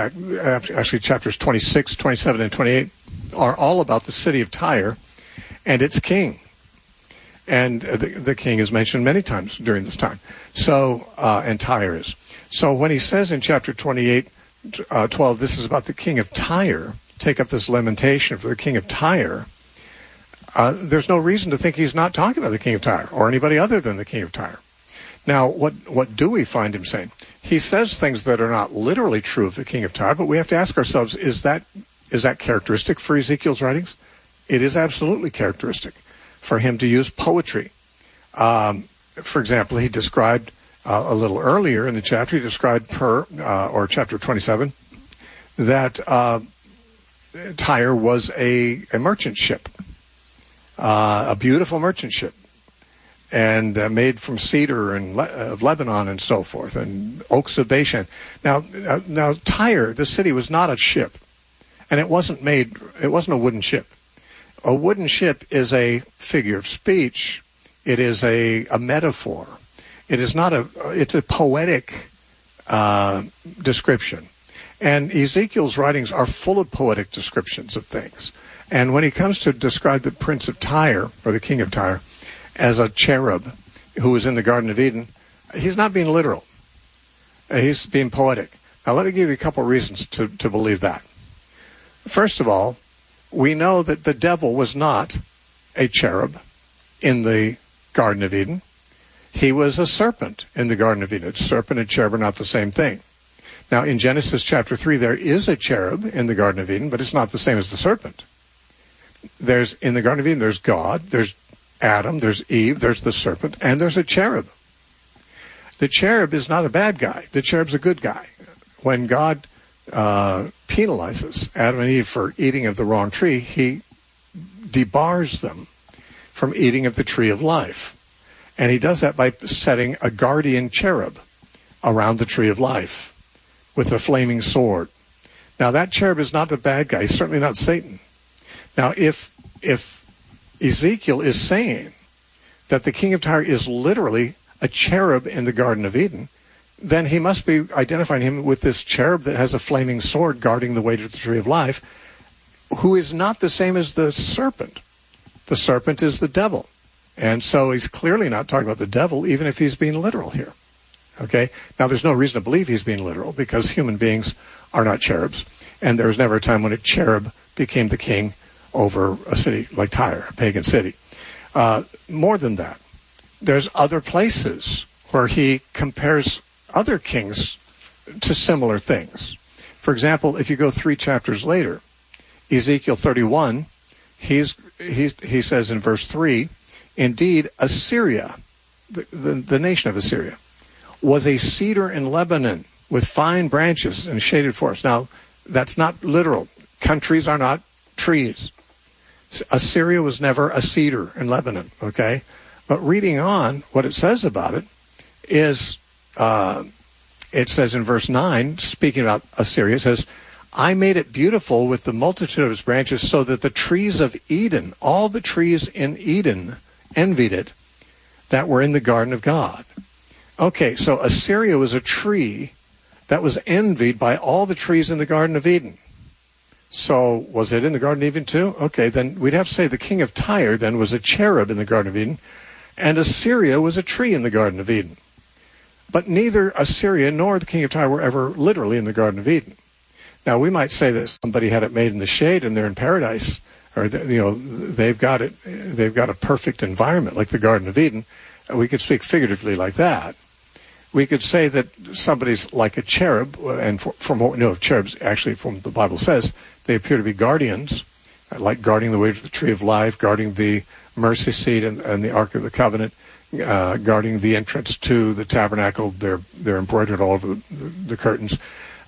actually chapters 26, 27, and 28 are all about the city of Tyre and its king. And the king is mentioned many times during this time. So, and Tyre is. So when he says in chapter 28, 12, this is about the king of Tyre, take up this lamentation for the king of Tyre, there's no reason to think he's not talking about the king of Tyre or anybody other than the king of Tyre. Now, what do we find him saying? He says things that are not literally true of the king of Tyre, but we have to ask ourselves, is that characteristic for Ezekiel's writings? It is absolutely characteristic for him to use poetry. For example, he described a little earlier in the chapter, he described or chapter 27, that Tyre was a merchant ship, a beautiful merchant ship, and made from cedar and of Lebanon and so forth, and oaks of Bashan. Now Tyre, the city, was not a ship, and it wasn't a wooden ship. A wooden ship is a figure of speech. It is a metaphor. It is not it's a poetic description. And Ezekiel's writings are full of poetic descriptions of things. And when he comes to describe the prince of Tyre, or the king of Tyre, as a cherub who was in the Garden of Eden, he's not being literal. He's being poetic. Now let me give you a couple of reasons to believe that. First of all, we know that the devil was not a cherub in the Garden of Eden. He was a serpent in the Garden of Eden. Serpent and cherub are not the same thing. Now, in Genesis chapter 3, there is a cherub in the Garden of Eden, but it's not the same as the serpent. In the Garden of Eden, there's God, there's Adam, there's Eve, there's the serpent, and there's a cherub. The cherub is not a bad guy. The cherub's a good guy. When God penalizes Adam and Eve for eating of the wrong tree, he debars them from eating of the tree of life. And he does that by setting a guardian cherub around the tree of life with a flaming sword. Now, that cherub is not the bad guy. He's certainly not Satan. Now, if Ezekiel is saying that the king of Tyre is literally a cherub in the Garden of Eden, then he must be identifying him with this cherub that has a flaming sword guarding the way to the tree of life, who is not the same as the serpent. The serpent is the devil. And so he's clearly not talking about the devil, even if he's being literal here. Okay? Now, there's no reason to believe he's being literal, because human beings are not cherubs. And there was never a time when a cherub became the king over a city like Tyre, a pagan city. More than that, there's other places where he compares other kings to similar things. For example, if you go 3 chapters later, Ezekiel 31, he says in verse 3, indeed, Assyria, the nation of Assyria, was a cedar in Lebanon with fine branches and shaded forests. Now, that's not literal. Countries are not trees. Assyria was never a cedar in Lebanon, okay? But reading on, what it says about it is, it says in verse 9, speaking about Assyria, it says, I made it beautiful with the multitude of its branches so that the trees of Eden, all the trees in Eden, envied it that were in the garden of God. Okay, so Assyria was a tree that was envied by all the trees in the Garden of Eden. So was it in the Garden of Eden too? Okay, then we'd have to say the king of Tyre then was a cherub in the Garden of Eden, and Assyria was a tree in the Garden of Eden. But neither Assyria nor the king of Tyre were ever literally in the Garden of Eden. Now, we might say that somebody had it made in the shade and they're in paradise, or they've got a perfect environment like the Garden of Eden. We could speak figuratively like that. We could say that somebody's like a cherub, and from what we know of cherubs, actually, from the Bible says, they appear to be guardians, like guarding the way to the tree of life, guarding the mercy seat and the Ark of the Covenant, guarding the entrance to the tabernacle. They're embroidered all over the curtains.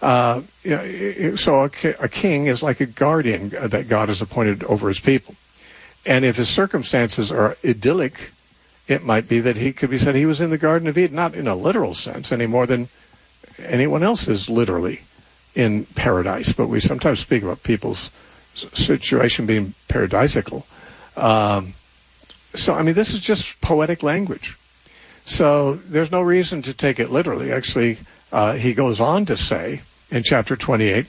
So a king is like a guardian that God has appointed over his people. And if his circumstances are idyllic, it might be that he could be said he was in the Garden of Eden, not in a literal sense any more than anyone else is literally in paradise. But we sometimes speak about people's situation being paradisical. So, I mean, this is just poetic language. So there's no reason to take it literally. Actually, he goes on to say in chapter 28,